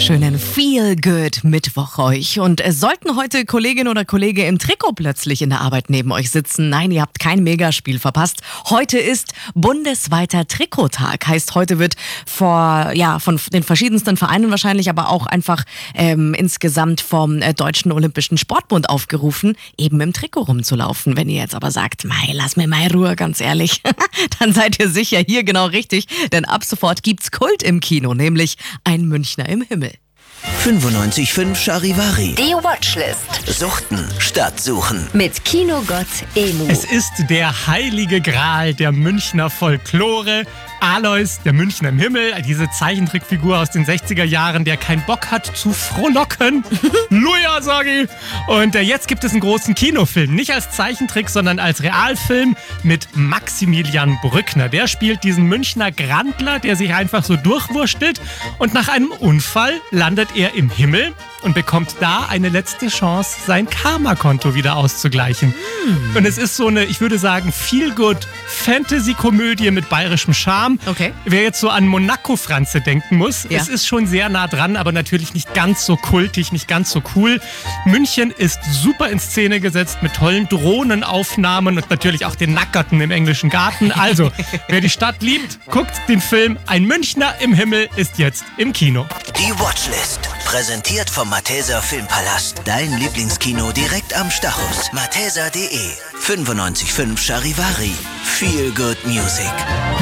Schönen Feel-Good-Mittwoch euch. Und sollten heute Kollegin oder Kollege im Trikot plötzlich in der Arbeit neben euch sitzen, nein, ihr habt kein Megaspiel verpasst. Heute ist bundesweiter Trikottag. Heißt, heute wird von den verschiedensten Vereinen wahrscheinlich, aber auch einfach insgesamt vom Deutschen Olympischen Sportbund aufgerufen, eben im Trikot rumzulaufen. Wenn ihr jetzt aber sagt, mei, lass mir mal Ruhe, ganz ehrlich, dann seid ihr sicher hier genau richtig, denn ab sofort gibt's Kult im Kino, nämlich Ein Münchner im Himmel. 95.5 Charivari. Die Watchlist. Suchten statt suchen. Mit Kinogott Emu. Es ist der heilige Gral der Münchner Folklore. Alois, der Münchner im Himmel, diese Zeichentrickfigur aus den 60er Jahren, der keinen Bock hat zu frohlocken. Luja, sag ich. Und jetzt gibt es einen großen Kinofilm. Nicht als Zeichentrick, sondern als Realfilm mit Maximilian Brückner. Der spielt diesen Münchner Grandler, der sich einfach so durchwurstelt. Und nach einem Unfall landet er im Himmel und bekommt da eine letzte Chance, sein Karma-Konto wieder auszugleichen. Und es ist so eine, ich würde sagen, Feel-Good-Fantasy-Komödie mit bayerischem Charme. Okay. Wer jetzt so an Monaco-Franze denken muss, Ja. es ist schon sehr nah dran, aber natürlich nicht ganz so kultig, nicht ganz so cool. München ist super in Szene gesetzt mit tollen Drohnenaufnahmen und natürlich auch den Nackerten im englischen Garten. Also, wer die Stadt liebt, guckt den Film Ein Münchner im Himmel ist jetzt im Kino. Die Watchlist. Präsentiert vom Malteser Filmpalast. Dein Lieblingskino direkt am Stachus. malteser.de 95.5 Charivari. Feel Good Music.